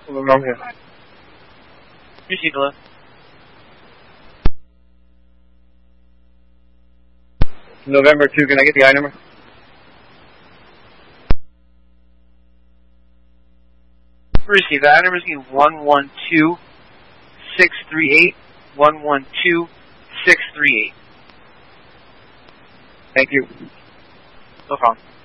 Romeo. Receive, hello. November 2, can I get the I number? Receive, the I number is 112638. 112638. Thank you. No problem.